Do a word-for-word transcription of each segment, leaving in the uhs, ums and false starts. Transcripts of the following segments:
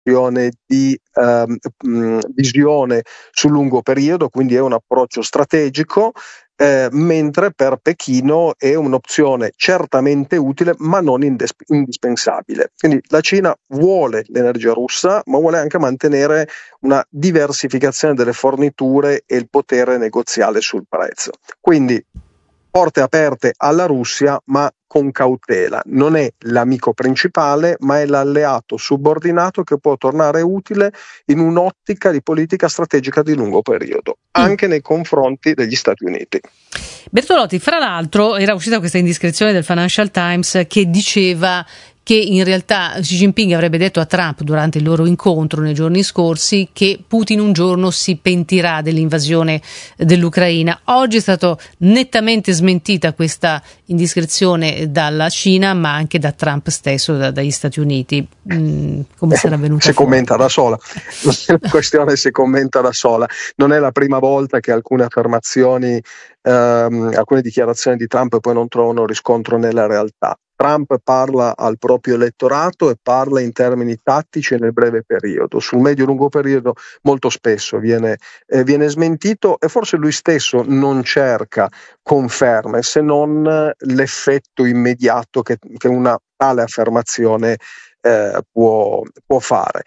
di ehm, mh, visione sul lungo periodo, quindi è un approccio strategico, eh, mentre per Pechino è un'opzione certamente utile ma non indes- indispensabile. Quindi la Cina vuole l'energia russa, ma vuole anche mantenere una diversificazione delle forniture e il potere negoziale sul prezzo. Quindi porte aperte alla Russia, ma con cautela. Non è l'amico principale, ma è l'alleato subordinato che può tornare utile in un'ottica di politica strategica di lungo periodo, anche mm. nei confronti degli Stati Uniti. Bertolotti, fra l'altro, era uscita questa indiscrezione del Financial Times che diceva che in realtà Xi Jinping avrebbe detto a Trump durante il loro incontro nei giorni scorsi che Putin un giorno si pentirà dell'invasione dell'Ucraina. Oggi è stata nettamente smentita questa indiscrezione dalla Cina, ma anche da Trump stesso, da, dagli Stati Uniti. Mm, come sarà venuta si fuori? Commenta da sola. La questione si commenta da sola. Non è la prima volta che alcune affermazioni, ehm, alcune dichiarazioni di Trump poi non trovano riscontro nella realtà. Trump parla al proprio elettorato e parla in termini tattici nel breve periodo. Sul medio-lungo periodo molto spesso viene, eh, viene smentito e forse lui stesso non cerca conferme se non l'effetto immediato che, che una tale affermazione eh, può, può fare.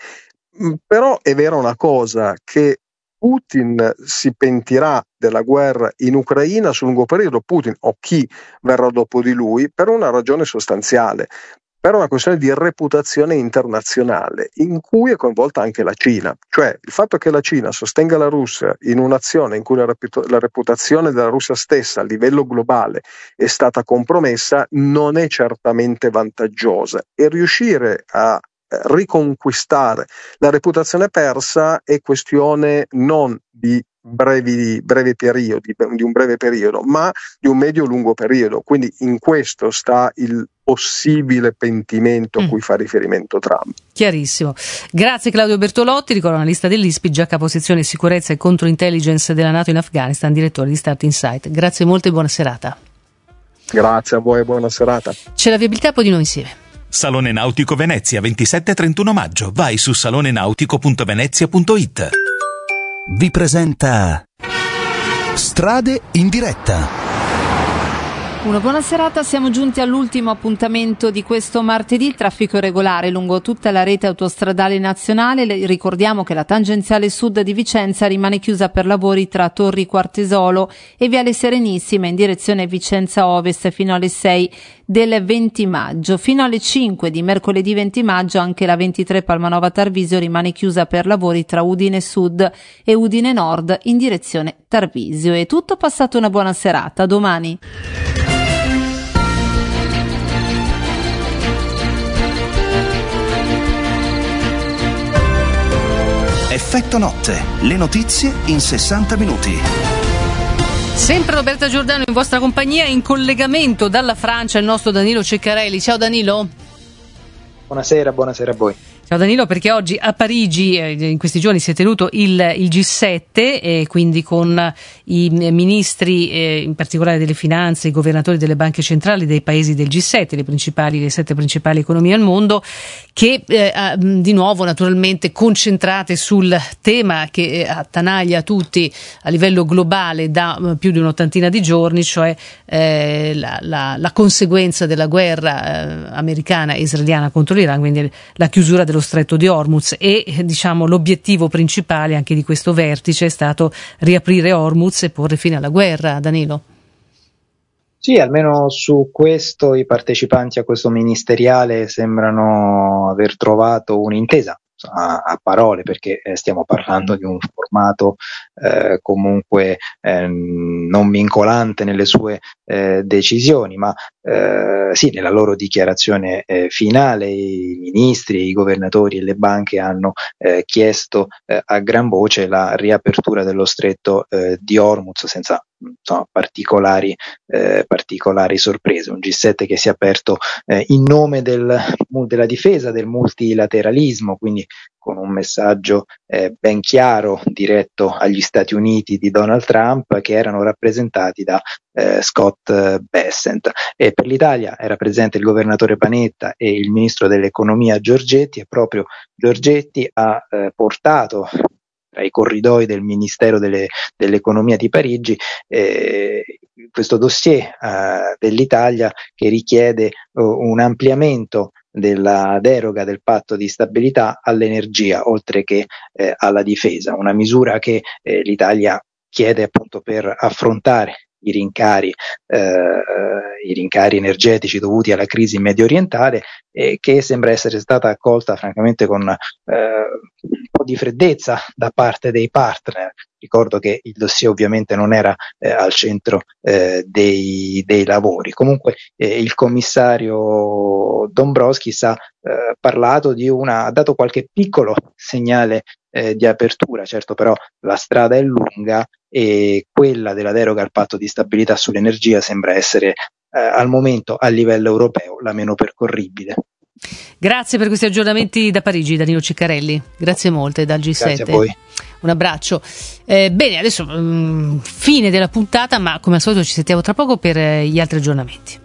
Però è vera una cosa, che Putin si pentirà della guerra in Ucraina sul lungo periodo, Putin o chi verrà dopo di lui, per una ragione sostanziale, per una questione di reputazione internazionale, in cui è coinvolta anche la Cina. Cioè il fatto che la Cina sostenga la Russia in un'azione in cui la, reputa- la reputazione della Russia stessa a livello globale è stata compromessa non è certamente vantaggiosa, e riuscire a riconquistare la reputazione persa è questione non di brevi, brevi periodi, di un breve periodo, ma di un medio-lungo periodo. Quindi in questo sta il possibile pentimento a cui mm. fa riferimento Trump. Chiarissimo. Grazie Claudio Bertolotti, ricordo analista dell'I S P I, già caposezione sicurezza e controintelligence della NATO in Afghanistan, direttore di Start Insight. Grazie molto e buona serata. Grazie a voi e buona serata. C'è la viabilità, poi di noi insieme. Salone Nautico Venezia, ventisette e trentuno maggio. Vai su salone nautico punto venezia punto it. Vi presenta Strade in diretta. Una buona serata, siamo giunti all'ultimo appuntamento di questo martedì. Il traffico regolare lungo tutta la rete autostradale nazionale. Le ricordiamo che la tangenziale sud di Vicenza rimane chiusa per lavori tra Torri Quartesolo e Viale Serenissima in direzione Vicenza Ovest fino alle sei del venti maggio. Fino alle cinque di mercoledì venti maggio anche la ventitré Palmanova Tarvisio rimane chiusa per lavori tra Udine Sud e Udine Nord in direzione Tarvisio. È tutto, passato una buona serata. Domani. Effetto notte, le notizie in sessanta minuti. Sempre Roberta Giordano in vostra compagnia, in collegamento dalla Francia il nostro Danilo Ceccarelli. Ciao Danilo. Buonasera, buonasera a voi. Ciao Danilo, perché oggi a Parigi eh, in questi giorni si è tenuto il, il G sette, e quindi con i ministri eh, in particolare delle finanze, i governatori delle banche centrali dei paesi del G sette, le principali, le sette principali economie al mondo, che eh, di nuovo naturalmente concentrate sul tema che eh, attanaglia tutti a livello globale da eh, più di un'ottantina di giorni, cioè eh, la, la, la conseguenza della guerra eh, americana e israeliana contro l'Iran, quindi la chiusura dello stretto di Hormuz, e diciamo l'obiettivo principale anche di questo vertice è stato riaprire Hormuz e porre fine alla guerra. Danilo. Sì, almeno su questo i partecipanti a questo ministeriale sembrano aver trovato un'intesa. A, a parole, perché eh, stiamo parlando di un formato eh, comunque eh, non vincolante nelle sue eh, decisioni, ma eh, sì, nella loro dichiarazione eh, finale i ministri, i governatori e le banche hanno eh, chiesto eh, a gran voce la riapertura dello stretto eh, di Hormuz senza insomma, particolari, eh, particolari sorprese. Un G sette che si è aperto eh, in nome del, della difesa del multilateralismo, quindi con un messaggio eh, ben chiaro diretto agli Stati Uniti di Donald Trump, che erano rappresentati da eh, Scott Bessent. E per l'Italia era presente il governatore Panetta e il ministro dell'economia Giorgetti, e proprio Giorgetti ha eh, portato tra i corridoi del Ministero delle, dell'Economia di Parigi eh, questo dossier eh, dell'Italia che richiede uh, un ampliamento della deroga del patto di stabilità all'energia oltre che eh, alla difesa, una misura che eh, l'Italia chiede appunto per affrontare i rincari, eh, i rincari energetici dovuti alla crisi medio orientale, e che sembra essere stata accolta francamente con eh, un po' di freddezza da parte dei partner. Ricordo che il dossier ovviamente non era eh, al centro eh, dei, dei lavori. Comunque eh, il commissario Dombrovskis ha eh, parlato di una, ha dato qualche piccolo segnale eh, di apertura, certo però la strada è lunga e quella della deroga al patto di stabilità sull'energia sembra essere eh, al momento a livello europeo la meno percorribile. Grazie per questi aggiornamenti da Parigi, Danilo Ciccarelli. Grazie molte dal G sette. Grazie a voi. Un abbraccio. Eh, bene, adesso mh, fine della puntata, ma come al solito ci sentiamo tra poco per eh, gli altri aggiornamenti.